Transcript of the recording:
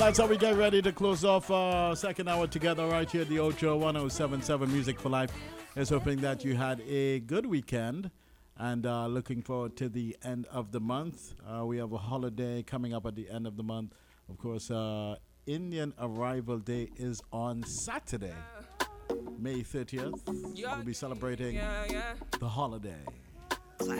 That's how we get ready to close off second hour together right here at the Ocho 1077 Music for Life. Is hoping that you had a good weekend and looking forward to the end of the month. We have a holiday coming up at the end of the month. Of course, Indian Arrival Day is on Saturday, May 30th. We'll be celebrating the holiday.